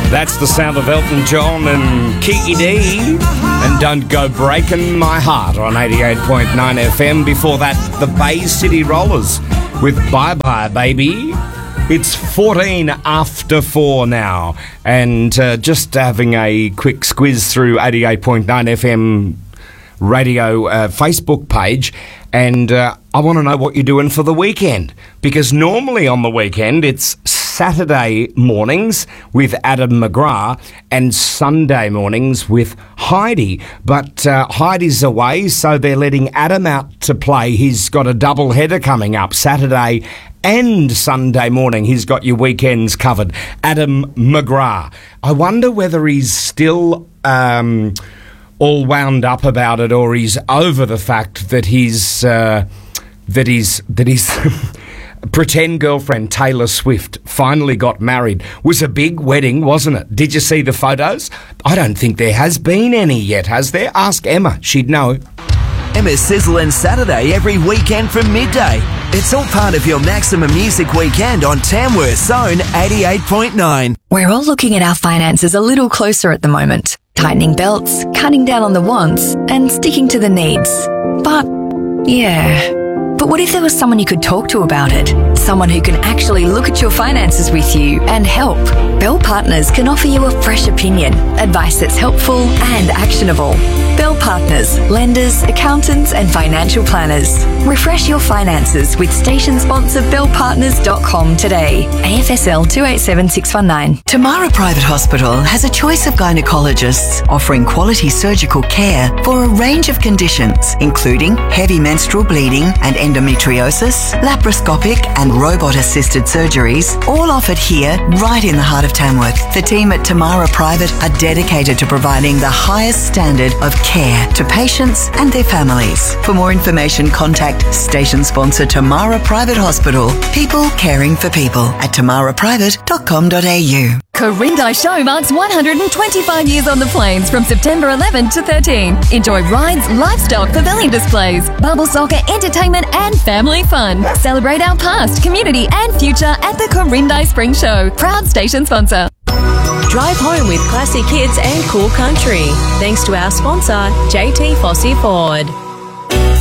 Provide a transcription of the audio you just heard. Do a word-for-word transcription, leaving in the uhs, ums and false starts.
That's the sound of Elton John and Kiki D. And Don't Go Breaking My Heart on eighty-eight point nine F M. Before that, the Bay City Rollers with Bye Bye Baby. It's fourteen after four now. And uh, just having a quick squiz through eighty-eight point nine F M radio uh, Facebook page. And uh, I want to know what you're doing for the weekend. Because normally on the weekend, it's Saturday mornings with Adam McGrath and Sunday mornings with Heidi. But uh, Heidi's away, so they're letting Adam out to play. He's got a double header coming up, Saturday and Sunday morning. He's got your weekends covered. Adam McGrath. I wonder whether he's still um, all wound up about it, or he's over the fact that he's uh, that he's that he's. pretend girlfriend Taylor Swift finally got married. Was a big wedding, wasn't it? Did you see the photos? I don't think there has been any yet, has there? Ask Emma, she'd know. Emma's Sizzlin' Saturday every weekend from midday. It's all part of your maximum music weekend on Tamworth's own eighty-eight point nine. We're all looking at our finances a little closer at the moment. Tightening belts, cutting down on the wants, and sticking to the needs. But, yeah... But what if there was someone you could talk to about it? Someone who can actually look at your finances with you and help. Bell Partners can offer you a fresh opinion, advice that's helpful and actionable. Bell Partners, lenders, accountants and financial planners. Refresh your finances with station sponsor bell partners dot com today. A F S L two eight seven six one nine. Tamara Private Hospital has a choice of gynecologists offering quality surgical care for a range of conditions, including heavy menstrual bleeding and endometriosis, laparoscopic and robot-assisted surgeries, all offered here right in the heart of Tamworth. The team at Tamara Private are dedicated to providing the highest standard of care to patients and their families. For more information, contact station sponsor Tamara Private Hospital. People caring for people at tamara private dot com dot a u. Corindai Show marks one hundred twenty-five years on the plains from September eleventh to thirteenth. Enjoy rides, livestock, pavilion displays, bubble soccer, entertainment and family fun. Celebrate our past, community and future at the Corindai Spring Show. Proud station sponsor. Drive home with classy kids and cool country. Thanks to our sponsor, J T Fossey Ford.